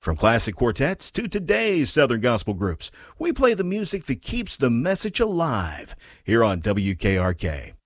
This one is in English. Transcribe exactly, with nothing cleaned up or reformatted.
From classic quartets to today's Southern gospel groups, we play the music that keeps the message alive here on W K R K.